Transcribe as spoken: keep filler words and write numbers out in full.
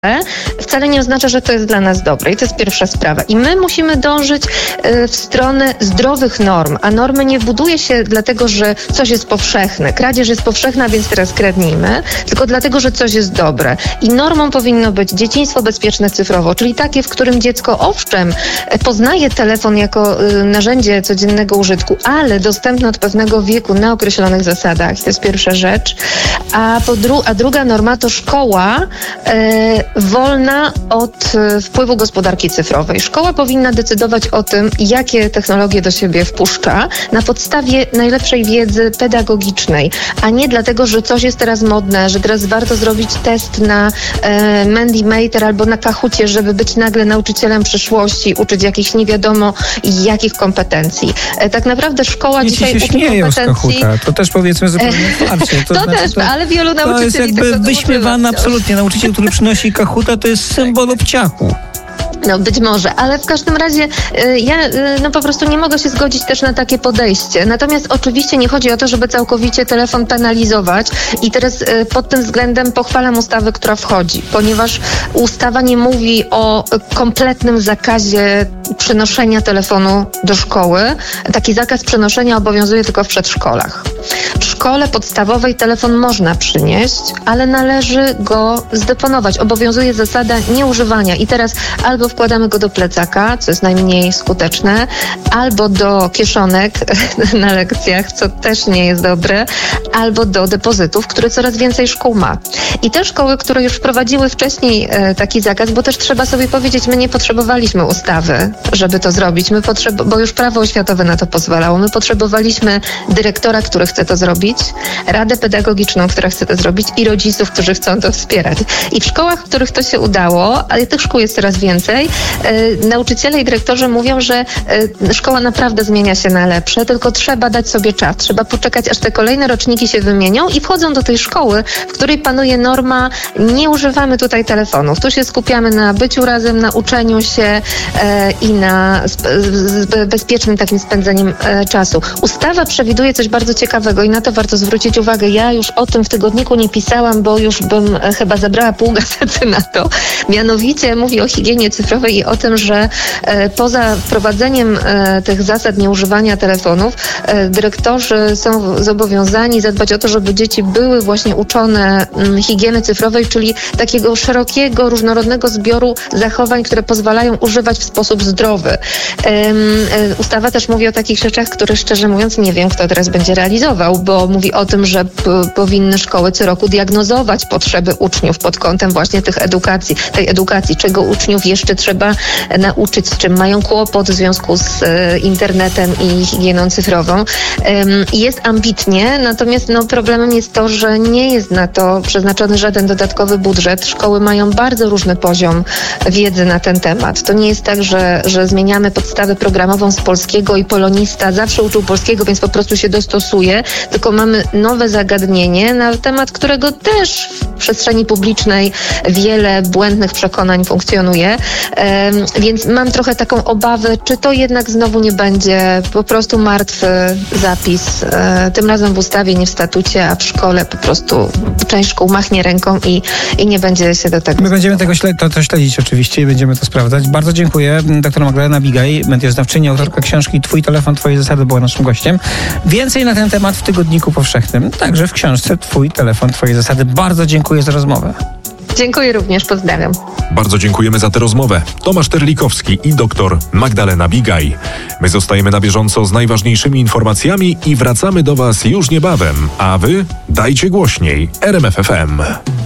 wcale nie oznacza, że to jest dla nas dobre. I to jest pierwsza sprawa. I my musimy dążyć w stronę zdrowych norm, a normy nie buduje się dlatego, że coś jest powszechne. Kradzież jest powszechna, więc teraz kradnijmy, tylko dlatego, że coś jest dobre. I normą powinno być dzieciństwo bezpieczne cyfrowo, czyli takie, w którym dziecko owszem poznaje telefon jako narzędzie codziennego użytku, ale dostępne od pewnego wieku na określonych zasadach. I to jest pierwsza rzecz. A, po dru- a druga norma to szkoła e, wolna od e, wpływu gospodarki cyfrowej. Szkoła powinna decydować o tym, jakie technologie do siebie wpuszcza na podstawie najlepszej wiedzy pedagogicznej, a nie dlatego, że coś jest teraz modne, że teraz warto zrobić test na e, Mentimeter albo na Kahoocie, żeby być nagle nauczycielem przyszłości, uczyć jakichś nie wiadomo jakich kompetencji. E, tak naprawdę szkoła nie dzisiaj się uczy kompetencji. To też powiedzmy zupełnie otwarcie. To, to znaczy, też, to, ale wielu nauczycieli to jest jakby wyśmiewany absolutnie. Nauczyciel, który przynosi Kahoota, to jest symbol obciachu. No być może, ale w każdym razie y, ja y, no po prostu nie mogę się zgodzić też na takie podejście. Natomiast oczywiście nie chodzi o to, żeby całkowicie telefon penalizować i teraz y, pod tym względem pochwalam ustawę, która wchodzi, ponieważ ustawa nie mówi o y, kompletnym zakazie przynoszenia telefonu do szkoły. Taki zakaz przenoszenia obowiązuje tylko w przedszkolach. W szkole podstawowej telefon można przynieść, ale należy go zdeponować. Obowiązuje zasada nieużywania i teraz albo wkładamy go do plecaka, co jest najmniej skuteczne, albo do kieszonek na lekcjach, co też nie jest dobre, albo do depozytów, które coraz więcej szkół ma. I te szkoły, które już wprowadziły wcześniej e, taki zakaz, bo też trzeba sobie powiedzieć, my nie potrzebowaliśmy ustawy, żeby to zrobić, my potrzeb- bo już prawo oświatowe na to pozwalało. My potrzebowaliśmy dyrektora, który chce to zrobić, radę pedagogiczną, która chce to zrobić i rodziców, którzy chcą to wspierać. I w szkołach, w których to się udało, ale tych szkół jest coraz więcej, e, nauczyciele i dyrektorzy mówią, że e, szkoła naprawdę zmienia się na lepsze, tylko trzeba dać sobie czas, trzeba poczekać, aż te kolejne roczniki się wymienią i wchodzą do tej szkoły, w której panuje norma, nie używamy tutaj telefonów. Tu się skupiamy na byciu razem, na uczeniu się e, i na sp- z bezpiecznym takim spędzeniem e, czasu. Ustawa przewiduje coś bardzo ciekawego i na to warto zwrócić uwagę. Ja już o tym w tygodniku nie pisałam, bo już bym e, chyba zabrała pół gazety na to. Mianowicie mówi o higienie cyfrowej i o tym, że e, poza wprowadzeniem e, tych zasad nieużywania telefonów, e, dyrektorzy są zobowiązani zadbać o to, żeby dzieci były właśnie uczone m, higieny cyfrowej, czyli takiego szerokiego, różnorodnego zbioru zachowań, które pozwalają używać w sposób zdrowy. Um, e, ustawa też mówi o takich rzeczach, które szczerze mówiąc nie wiem, kto teraz będzie realizował, bo mówi o tym, że p- powinny szkoły co roku diagnozować potrzeby uczniów pod kątem właśnie tych edukacji, tej edukacji, czego uczniów jeszcze trzeba nauczyć, z czym mają kłopot w związku z e, internetem i higieną cyfrową. Um, jest ambitnie, natomiast no, problemem jest to, że nie jest na to przeznaczony żaden dodatkowy budżet. Szkoły mają bardzo różny poziom wiedzy na ten temat. To nie jest tak, że, że zmieniamy podstawę programową z polskiego i polonista zawsze uczył polskiego, więc po prostu się dostosuje, tylko mamy nowe zagadnienie, na temat którego też w przestrzeni publicznej wiele błędnych przekonań funkcjonuje. Um, więc mam trochę taką obawę, czy to jednak znowu nie będzie po prostu martwy zapis, e, tym razem w ustawie, nie w statucie, a w szkole po prostu część szkół machnie ręką i, i nie będzie się do tego. My będziemy tego śle- to, to śledzić oczywiście i będziemy to sprawdzać. Bardzo dziękuję. Doktor Magdalena Bigaj, medioznawczyni, autorka książki Twój telefon, twoje zasady była naszym gościem. Więcej na ten temat w Tygodniku Powszechnym, także w książce Twój telefon, twoje zasady. Bardzo dziękuję za rozmowę. Dziękuję również, pozdrawiam. Bardzo dziękujemy za tę rozmowę. Tomasz Terlikowski i doktor Magdalena Bigaj. My zostajemy na bieżąco z najważniejszymi informacjami i wracamy do Was już niebawem. A Wy dajcie głośniej. R M F F M.